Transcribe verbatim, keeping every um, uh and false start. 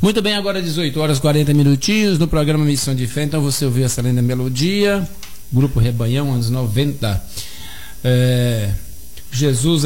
Muito bem, agora dezoito horas e quarenta minutinhos no programa Missão de Fé. Então você ouviu essa linda melodia, Grupo Rebanhão, anos noventa. É, Jesus